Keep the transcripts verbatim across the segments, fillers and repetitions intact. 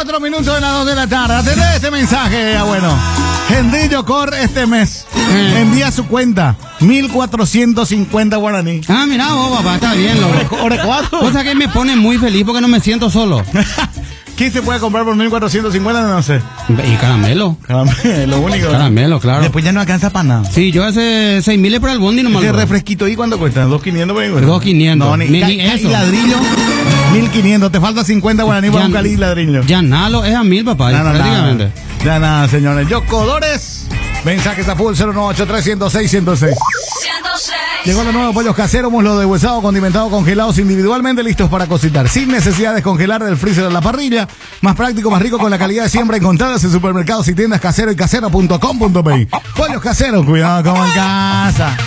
Cuatro minutos de las dos de la tarde. Atendé este mensaje, bueno. Henry Yocor este mes eh. envía su cuenta mil cuatrocientos cincuenta guaraní. Ah, mira vos, papá, está bien, loco. ¿Orecuatro? Cosa que me pone muy feliz porque no me siento solo. ¿Qué se puede comprar por mil cuatrocientos cincuenta? No sé. Y caramelo. Caramelo, único. Caramelo, claro. Después ya no alcanza para nada. Sí, yo hace seis mil para el bondi nomás. ¿Ese refresquito ahí cuánto cuesta? ¿dos quinientos? dos quinientos. No, ni, ni, ca, ni eso. ¿Y ladrillo? mil quinientos. Te falta cincuenta guaraní para un cali ladrillo. Ya nada, es a mil, papá. Ya prácticamente. Nada. Ya nada, señores. Yocodores. Mensajes a full cero nueve ocho tres cero seis ciento seis. Llegó los nuevos pollos caseros, muslo deshuesado, condimentado, congelados individualmente, listos para cocinar. Sin necesidad de descongelar del freezer a la parrilla. Más práctico, más rico, con la calidad de siempre encontradas en supermercados y tiendas casero y casero punto com punto pe. Pollos caseros, cuidado como en casa.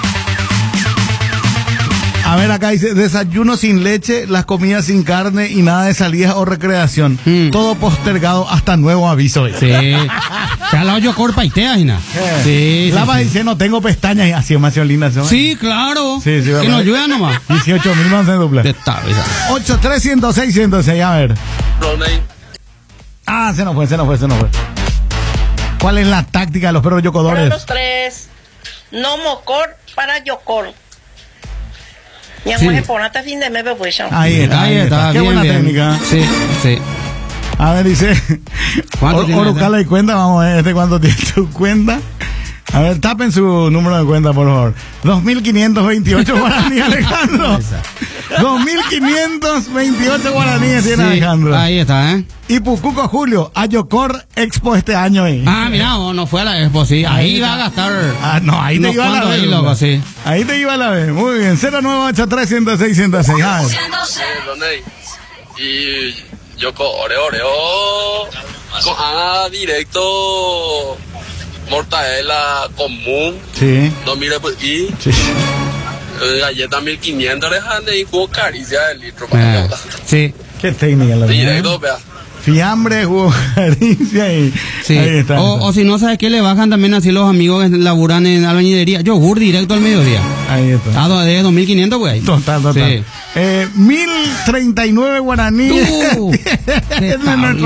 A ver, acá dice, desayuno sin leche, las comidas sin carne y nada de salidas o recreación. Mm. Todo postergado hasta nuevo aviso. Sí. Ya la yo corpa y te ajena. Sí. La va diciendo, no tengo pestañas y así es más linda. ¿No? Sí, claro. Sí, sí, que nos llueva nomás. dieciocho mil más de dupla. ocho tres cero cero seis cero seis, a ver. Ah, se nos fue, se nos fue, se nos fue. ¿Cuál es la táctica de los perros yocodores? Para los tres, no mocor para yocor. Ya sí. Ponate fin de mes, pues. Ahí está, ahí está. Qué bien, buena bien. técnica. Sí, sí. A ver, dice. Orucala y cuenta, vamos a ver este cuánto tiene tu cuenta. A ver, tapen su número de cuenta, por favor. dos mil quinientos veintiocho guaraníes, Alejandro. dos mil quinientos veintiocho guaraníes tiene sí, Alejandro. Ahí está, ¿eh? Y Pucuco Julio, a Yocor Expo este año ahí. Ah, mira, vos no fue a la Expo, sí. Ahí, ahí va a gastar. Ah, no, ahí te iba a la vez. Loco, sí. Ahí te iba a la vez. Muy bien. cero nueve ocho tres cero seis cero seis. A ver. Y Yoko, oreo, oreo. Ah, directo. Mortadela común. Sí. No mire, pues, y. Sí. Galleta mil quinientos, y jugo caricia de litro. Eh, sí. Qué técnica la verdad. Directo, vea. Fiambre, jugo caricia y. Sí. Ahí está. O, o si no, ¿sabes qué? Le bajan también así los amigos que laburan en albañilería. Yogur directo al mediodía. Ahí está. Ah, de dos mil quinientos, güey. Total, total. Sí. Eh, mil treinta y nueve guaraníes. Uh,